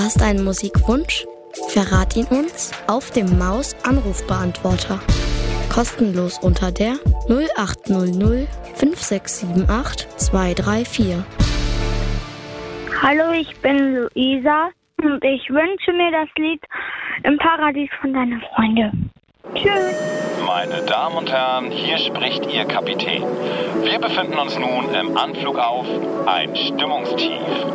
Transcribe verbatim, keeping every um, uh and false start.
Hast einen Musikwunsch? Verrat ihn uns auf dem Maus-Anrufbeantworter. Kostenlos unter der null acht null null fünf sechs sieben acht zwei drei vier. Hallo, ich bin Luisa und ich wünsche mir das Lied Im Paradies von deiner Freunde. Tschüss. Meine Damen und Herren, hier spricht Ihr Kapitän. Wir befinden uns nun im Anflug auf ein Stimmungstief.